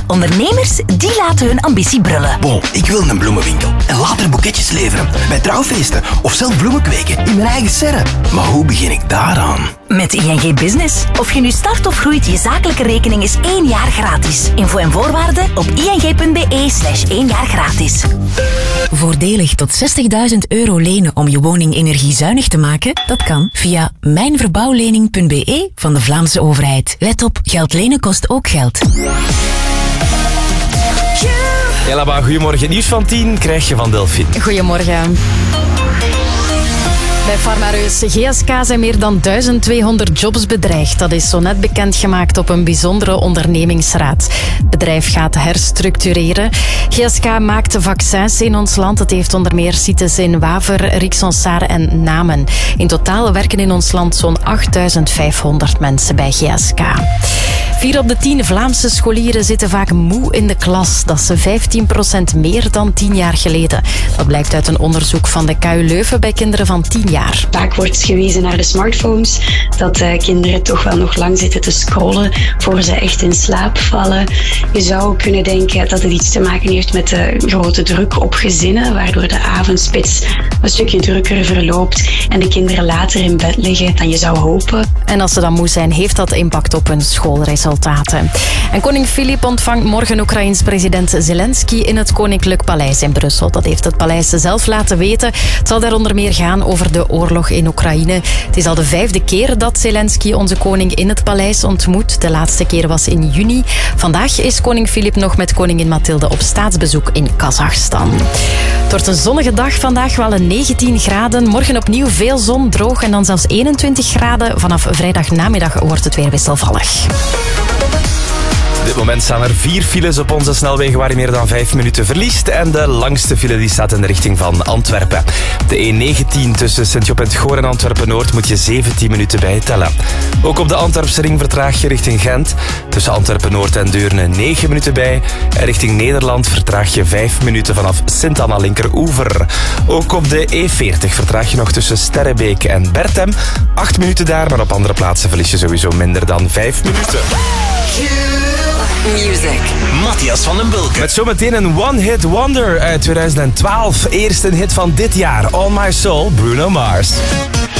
Ondernemers, die laten hun ambitie brullen. Bon, ik wil een bloemenwinkel en later boeketjes leveren bij trouwfeesten of zelf bloemen kweken in mijn eigen serre. Maar hoe begin ik daaraan? Met ING Business. Of je nu start of groeit, je zakelijke rekening is 1 jaar gratis. Info en voorwaarden op ing.be/1 jaar gratis. Voordelig tot €60.000 lenen om je woning energiezuinig te maken? Dat kan via mijnverbouwlening.be van de Vlaamse overheid. Let op, geld lenen kost ook geld. Elaba, goedemorgen. Nieuws van 10 krijg je van Delphine. Goedemorgen. Bij Farmareus GSK zijn meer dan 1200 jobs bedreigd. Dat is zo net bekendgemaakt op een bijzondere ondernemingsraad. Het bedrijf gaat herstructureren. GSK maakt vaccins in ons land. Het heeft onder meer sites in Waver, Rixensart en Namen. In totaal werken in ons land zo'n 8500 mensen bij GSK. 4 op de 10 Vlaamse scholieren zitten vaak moe in de klas. Dat is 15% meer dan 10 jaar geleden. Dat blijkt uit een onderzoek van de KU Leuven bij kinderen van 10 jaar. Vaak wordt gewezen naar de smartphones, dat kinderen toch wel nog lang zitten te scrollen voor ze echt in slaap vallen. Je zou kunnen denken dat het iets te maken heeft met de grote druk op gezinnen, waardoor de avondspits een stukje drukker verloopt en de kinderen later in bed liggen dan je zou hopen. En als ze dan moe zijn, heeft dat impact op hun schoolresultaten. En koning Filip ontvangt morgen Oekraïens president Zelensky in het Koninklijk Paleis in Brussel. Dat heeft het paleis zelf laten weten. Het zal daar onder meer gaan over de oorlog in Oekraïne. Het is al de 5e keer dat Zelensky onze koning in het paleis ontmoet. De laatste keer was in juni. Vandaag is koning Filip nog met koningin Mathilde op staatsbezoek in Kazachstan. Het wordt een zonnige dag vandaag, wel een 19 graden. Morgen opnieuw veel zon, droog en dan zelfs 21 graden. Vanaf vrijdagnamiddag wordt het weer wisselvallig. Op dit moment staan er 4 files op onze snelwegen waar je meer dan 5 minuten verliest. En de langste file die staat in de richting van Antwerpen. De E19 tussen Sint-Job en het Goor en Antwerpen-Noord moet je 17 minuten bijtellen. Ook op de Antwerpse ring vertraag je richting Gent. Tussen Antwerpen-Noord en Deurne 9 minuten bij. En richting Nederland vertraag je 5 minuten vanaf Sint-Anna Linkeroever. Ook op de E40 vertraag je nog tussen Sterrebeek en Bertem. 8 minuten daar, maar op andere plaatsen verlies je sowieso minder dan 5 minuten. Music. Matthias van den Bulke. Met zometeen een one-hit wonder uit 2012. Eerst een hit van dit jaar. On My Soul, Bruno Mars.